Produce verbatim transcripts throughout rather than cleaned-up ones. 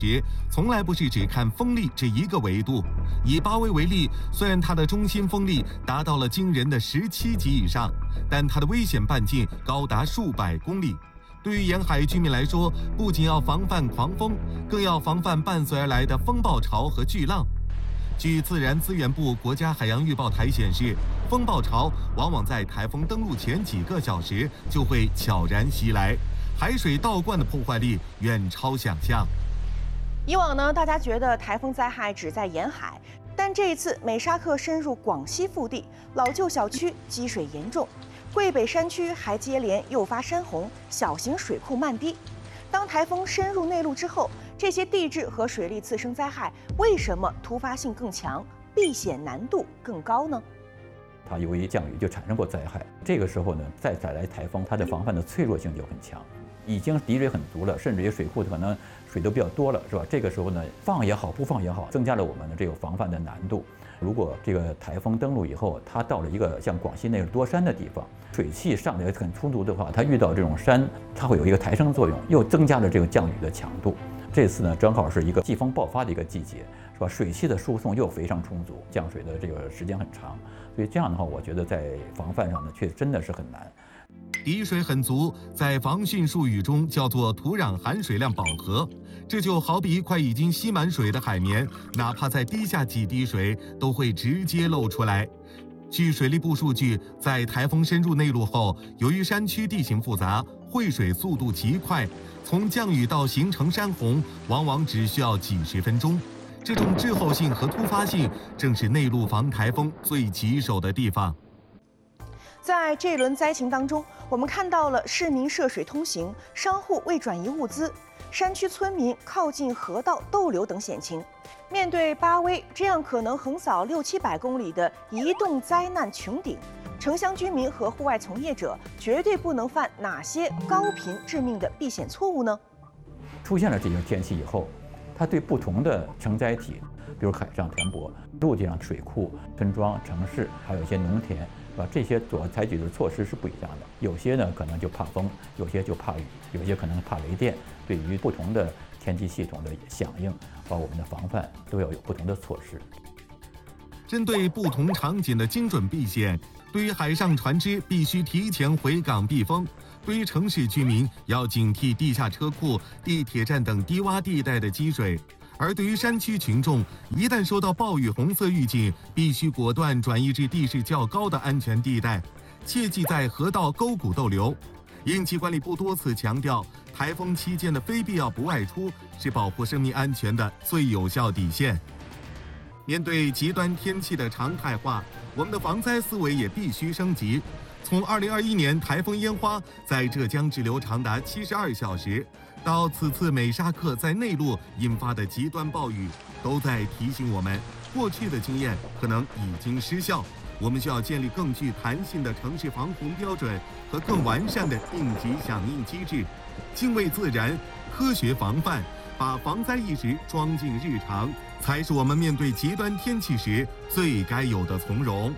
时从来不是只看风力这一个维度。以巴威为例，虽然它的中心风力达到了惊人的十七级以上，但它的危险半径高达数百公里。对于沿海居民来说，不仅要防范狂风，更要防范伴随而来的风暴潮和巨浪。据自然资源部国家海洋预报台显示，风暴潮往往在台风登陆前几个小时就会悄然袭来，海水倒灌的破坏力远超想象。 以往呢，大家觉得台风灾害只在沿海，但这一次美沙克深入广西腹地，老旧小区积水严重，桂北山区还接连诱发山洪，小型水库漫堤。当台风深入内陆之后，这些地质和水利次生灾害为什么突发性更强，避险难度更高呢？ 它由于降雨就产生过灾害，这个时候呢，再再来台风，它的防范的脆弱性就很强。已经底水很足了，甚至于水库可能水都比较多了，是吧？这个时候呢，放也好，不放也好，增加了我们的这个防范的难度。如果这个台风登陆以后，它到了一个像广西那种多山的地方，水汽上来很充足的话，它遇到这种山，它会有一个抬升作用，又增加了这个降雨的强度。这次呢，正好是一个季风爆发的一个季节，是吧？水汽的输送又非常充足，降水的这个时间很长，所以这样的话，我觉得在防范上呢，确实真的是很难。 底水很足，在防汛术语中叫做土壤含水量饱和。这就好比一块已经吸满水的海绵，哪怕再滴下几滴水，都会直接漏出来。据水利部数据，在台风深入内陆后，由于山区地形复杂，汇水速度极快，从降雨到形成山洪，往往只需要几十分钟。这种滞后性和突发性，正是内陆防台风最棘手的地方。 在这轮灾情当中，我们看到了市民涉水通行、商户为转移物资、山区村民靠近河道逗留等险情。面对巴威这样可能横扫六七百公里的移动灾难穹顶，城乡居民和户外从业者绝对不能犯哪些高频致命的避险错误呢？ 出现了这种天气以后，它对不同的承载体，比如海上船舶、陆地上水库、村庄、城市，还有一些农田。啊，这些所采取的措施是不一样的。有些呢可能就怕风，有些就怕雨，有些可能怕雷电。对于不同的天气系统的响应，包括我们的防范，都要有不同的措施。 针对不同场景的精准避险，对于海上船只必须提前回港避风；对于城市居民要警惕地下车库、地铁站等低洼地带的积水。而对于山区群众，一旦收到暴雨红色预警，必须果断转移至地势较高的安全地带，切忌在河道沟谷逗留。应急管理部多次强调，台风期间的非必要不外出是保护生命安全的最有效底线。面对极端天气的常态化，我们的防灾思维也必须升级。从二零二一年台风烟花在浙江滞留长达七十二小时，到此次美沙克在内陆引发的极端暴雨，都在提醒我们，过去的经验可能已经失效。我们需要建立更具弹性的城市防洪标准和更完善的应急响应机制，敬畏自然，科学防范，把防灾意识装进日常，才是我们面对极端天气时最该有的从容。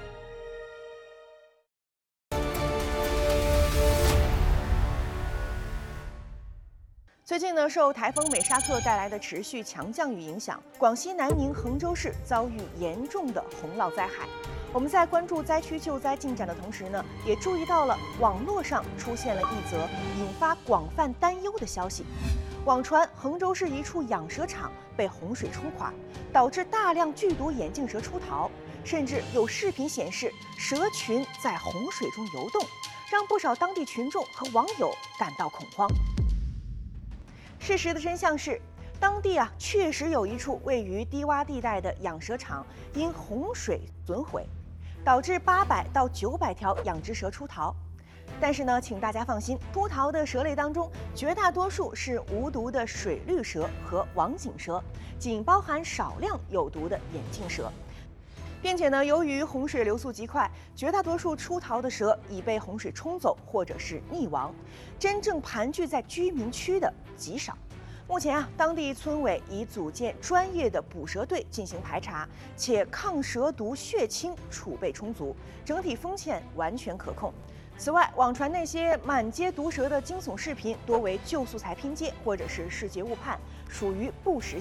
最近呢，受台风美沙克带来的持续强降雨影响，广西南宁衡州市遭遇严重的洪涝灾害。我们在关注灾区救灾进展的同时呢，也注意到了网络上出现了一则引发广泛担忧的消息。网传衡州市一处养蛇场被洪水冲垮，导致大量剧毒眼镜蛇出逃，甚至有视频显示蛇群在洪水中游动，让不少当地群众和网友感到恐慌。事实的真相是，当地啊确实有一处位于低洼地带的养蛇场因洪水损毁，导致八百到九百条养殖蛇出逃。但是呢，请大家放心，出逃的蛇类当中，绝大多数是无毒的水绿蛇和网颈蛇，仅包含少量有毒的眼镜蛇。并且呢，由于洪水流速极快，绝大多数出逃的蛇已被洪水冲走或者是溺亡，真正盘踞在居民区的极少。目前啊，当地村委已组建专业的捕蛇队进行排查，且抗蛇毒血清储备充足，整体风险完全可控。此外，网传那些满街毒蛇的惊悚视频多为旧素材拼接或者是世界误判，属于不实